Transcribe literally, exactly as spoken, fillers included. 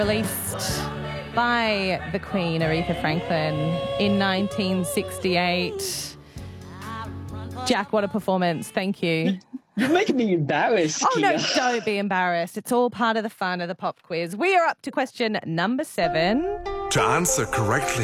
Released by the Queen, Aretha Franklin, in nineteen sixty-eight. Jack, what a performance. Thank you. You're making me embarrassed. Oh, no, Kia. don't be embarrassed. It's all part of the fun of the pop quiz. We are up to question number seven. To answer correctly,